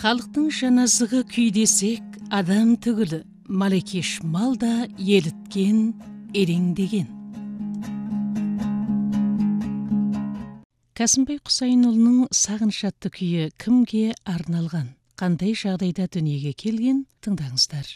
Халықтың жаназығы күй десек, адам түгілі, малекеш мал да еліткен, ереңдеген. Кәсімбай Құсайынұлының сағыныш атты күйі кімге арналған? Қандай жағдайда дүниеге келген? Тыңдаңыздар.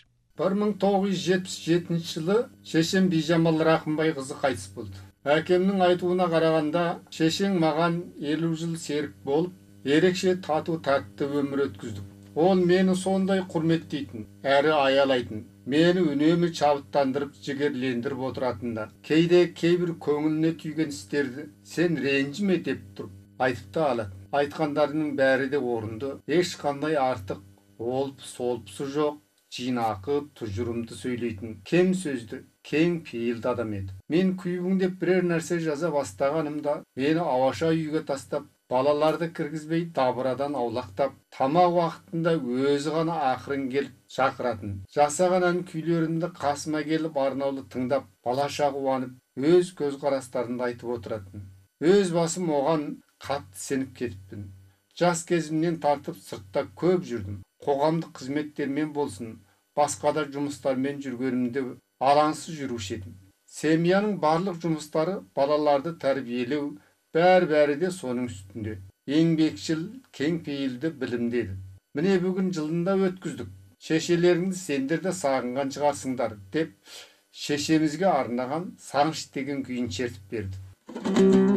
1977 жылы шешем Бижамал Рақымбай қызы қайтыс болды. Әкемнің айтуына қарағанда, шешең маған 50 жыл серік болып, ерекше тату тәтті өмір өткіздік. Ол мені сондай құрметтейтін, әрі аялайтын, мені үнемі шабыттандырып, жігерлендіріп отыратында. Кейде кейбір көңіліне түйген істерді сен ренжіме деп тұрып айтып та алады. Айтқандарының бәрі де орынды, ешқандай артық олпы-солпысы жоқ, жинақы, тұжырымды сөйлейтін, кем сөзді, кең пейілді адам еді. Мен күйбің деп бірер нәрсе жаза бастағанымда, мені ауаша үйге тастап, балаларды кіргізбей дабырадан аулақтап, тамақ уақытында өзі ғана ақырын келіп шақыратын. Жасаған ән күйлерімді қасыма келіп арнаулы тыңдап, балаша қуанып, өз көзқарастарында айтып отыратын. Өз басым оған қатты сеніп кетіппін. Жас кезімнен тартып сыртта көп жүрдім. Қоғамдық қызметтермен болсын, басқа да жұмыстармен жүргенімде алаңсыз жүруші едім. Семьяның барлық жұмыстары балаларды тәрбиелеу, бәрі де соның үстінде. Еңбекшіл, кең пейілді, білімдеді. Міне бүгін жылында өткіздік. Шешелеріңді сендер де сағынған шығарсыңдар деп шешемізге арнаған сағыныш деген күйін шертіп берді.